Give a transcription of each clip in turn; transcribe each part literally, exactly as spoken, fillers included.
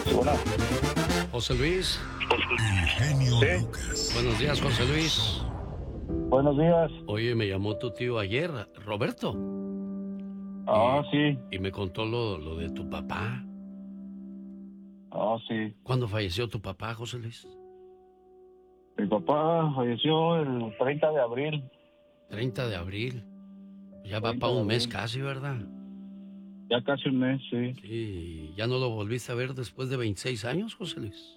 Hola. José Luis. El genio ¿Sí? Lucas. Buenos días, José Luis. Buenos días. Oye, me llamó tu tío ayer, Roberto. Ah, y, sí. Y me contó lo, lo de tu papá. Ah, sí. ¿Cuándo falleció tu papá, José Luis? Mi papá falleció el treinta de abril. treinta de abril. Ya va treinta para de un mes abril. casi, ¿verdad? Ya casi un mes, sí. Sí. ¿Ya no lo volviste a ver después de veintiséis años, José Luis?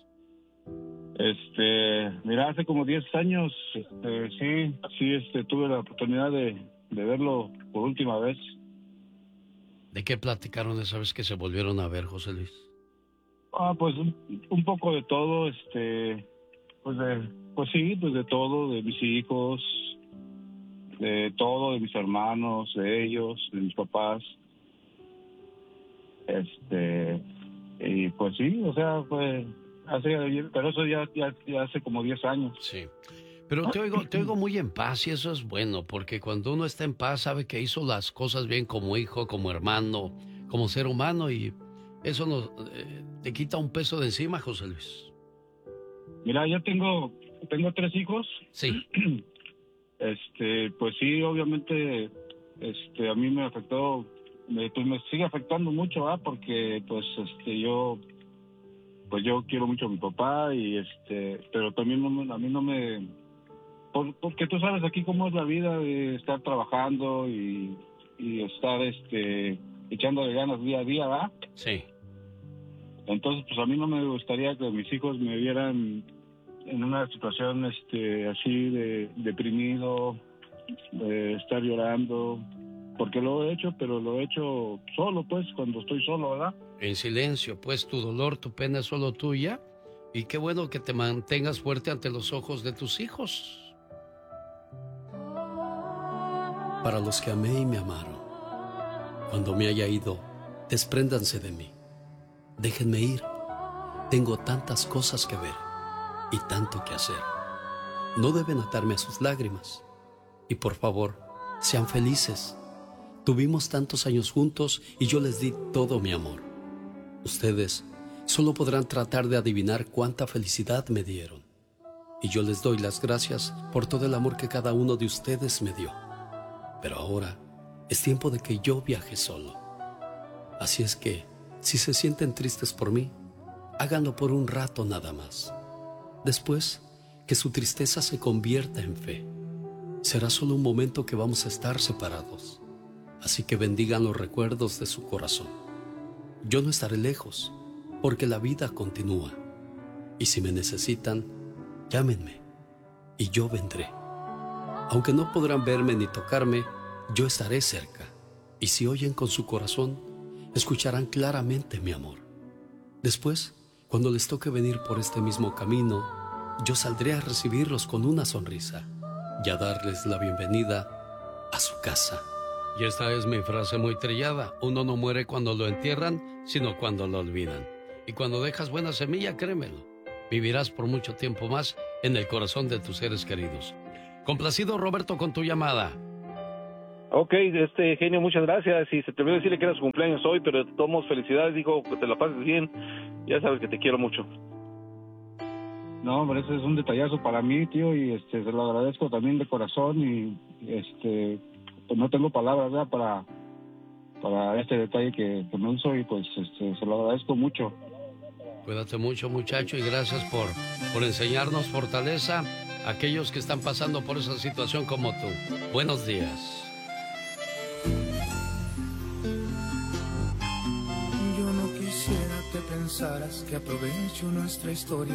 Este, mira, hace como diez años, este, sí, sí, este, tuve la oportunidad de, de verlo por última vez. ¿De qué platicaron esa vez que se volvieron a ver, José Luis? Ah, pues un, un poco de todo, este, pues de, pues sí, pues de todo, de mis hijos, de todo, de mis hermanos, de ellos, de mis papás. Este, y pues sí, o sea, pues hace, pero eso ya, ya, ya hace como diez años. Sí. Pero te oigo, te oigo muy en paz y eso es bueno, porque cuando uno está en paz sabe que hizo las cosas bien como hijo, como hermano, como ser humano y eso nos, eh, te quita un peso de encima, José Luis. Mira, yo tengo, tengo tres hijos. Sí. Este, pues sí, obviamente, este, a mí me afectó, me, pues me sigue afectando mucho, ¿ah? Porque, pues, este, yo, pues yo quiero mucho a mi papá y, este, pero también no me- a mí no me, por- porque tú sabes aquí cómo es la vida de estar trabajando y, y estar, este, echándole ganas día a día, ¿va? Sí. Entonces, pues a mí no me gustaría que mis hijos me vieran en una situación, este, así de deprimido, de estar llorando, porque lo he hecho, pero lo he hecho solo, pues, cuando estoy solo, ¿verdad? En silencio, pues tu dolor, tu pena es solo tuya y qué bueno que te mantengas fuerte ante los ojos de tus hijos. Para los que amé y me amaron, cuando me haya ido, despréndanse de mí. Déjenme ir. Tengo tantas cosas que ver y tanto que hacer. No deben atarme a sus lágrimas. Y por favor, sean felices. Tuvimos tantos años juntos y yo les di todo mi amor. Ustedes solo podrán tratar de adivinar cuánta felicidad me dieron. Y yo les doy las gracias por todo el amor que cada uno de ustedes me dio. Pero ahora es tiempo de que yo viaje solo. Así es que, si se sienten tristes por mí, háganlo por un rato nada más. Después, que su tristeza se convierta en fe. Será solo un momento que vamos a estar separados. Así que bendigan los recuerdos de su corazón. Yo no estaré lejos, porque la vida continúa. Y si me necesitan, llámenme, y yo vendré. Aunque no podrán verme ni tocarme, yo estaré cerca. Y si oyen con su corazón, escucharán claramente mi amor. Después, cuando les toque venir por este mismo camino, yo saldré a recibirlos con una sonrisa y a darles la bienvenida a su casa. Y esta es mi frase muy trillada. Uno no muere cuando lo entierran, sino cuando lo olvidan. Y cuando dejas buena semilla, créemelo, vivirás por mucho tiempo más en el corazón de tus seres queridos. Complacido, Roberto, con tu llamada. Ok, este genio, muchas gracias. Y se te olvidó decirle que era su cumpleaños hoy, pero de todos modos, felicidades, dijo, que te la pases bien. Ya sabes que te quiero mucho. No, hombre, ese es un detallazo para mí, tío, y este, se lo agradezco también de corazón y, este, pues no tengo palabras, ¿verdad? Para, para este detalle que, que me hizo y pues, este, se lo agradezco mucho. Cuídate mucho, muchacho, y gracias por, por enseñarnos fortaleza a aquellos que están pasando por esa situación como tú. Buenos días. Yo no quisiera que pensaras que aprovecho nuestra historia